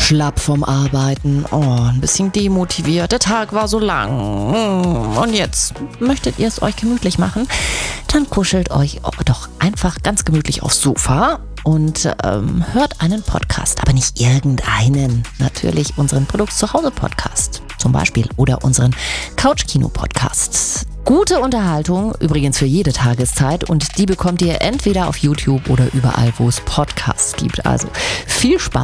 schlapp vom Arbeiten, ein bisschen demotiviert, der Tag war so lang und jetzt möchtet ihr es euch gemütlich machen, dann kuschelt euch doch einfach ganz gemütlich aufs Sofa und hört einen Podcast, aber nicht irgendeinen, natürlich unseren Produkt-Zuhause-Podcast zum Beispiel oder unseren Couch-Kino-Podcast. Gute Unterhaltung, übrigens für jede Tageszeit, und die bekommt ihr entweder auf YouTube oder überall, wo es Podcasts gibt. Also viel Spaß